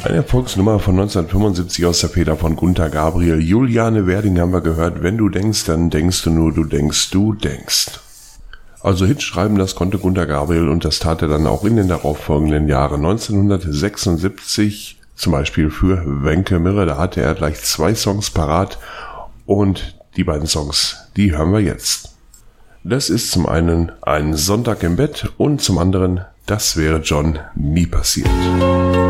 Eine Erfolgsnummer von 1975 aus der Feder von Gunter Gabriel. Juliane Werding haben wir gehört. Wenn du denkst, dann denkst du nur, du denkst. Also Hits schreiben, das konnte Gunter Gabriel und das tat er dann auch in den darauffolgenden Jahren. 1976 zum Beispiel für Wenke Mirre, da hatte er gleich 2 Songs parat und die beiden Songs, die hören wir jetzt. Das ist zum einen Ein Sonntag im Bett und zum anderen Das wäre John nie passiert.